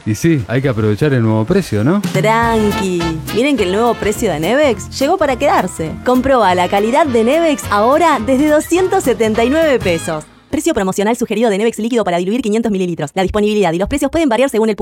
Y sí, hay que aprovechar el nuevo precio, ¿no? Tranqui. Miren que el nuevo precio de Nevex llegó para quedarse. Comproba la calidad de Nevex ahora desde 279 pesos. Precio promocional sugerido de Nevex líquido para diluir 500 mililitros. La disponibilidad y los precios pueden variar según el punto